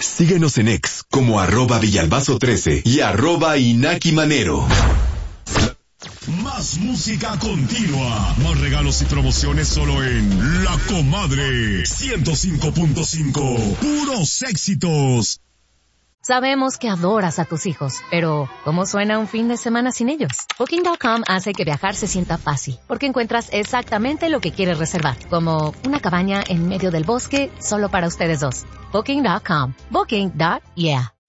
Síguenos en X como @Villalbazo13 y @Inaki Manero. Más música continua, más regalos y promociones solo en La Comadre 105.5. Puros éxitos. Sabemos que adoras a tus hijos, pero ¿cómo suena un fin de semana sin ellos? Booking.com hace que viajar se sienta fácil, porque encuentras exactamente lo que quieres reservar, como una cabaña en medio del bosque solo para ustedes dos. Booking.com. Booking.yeah.